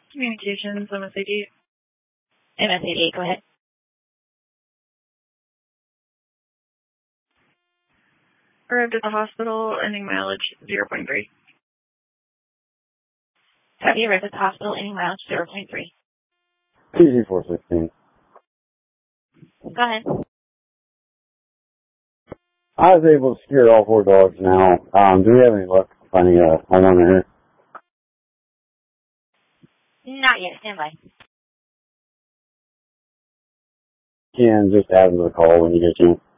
Communications, MSAD. MSAD, go ahead. Arrived at the hospital, ending mileage 0.3. Copy, arrived at the hospital, ending mileage 0.3. PG416. Go ahead. I was able to secure all 4 dogs now. Do we have any luck finding a homeowner here? Not yet, stand by. Can just add them to the call when you get a chance.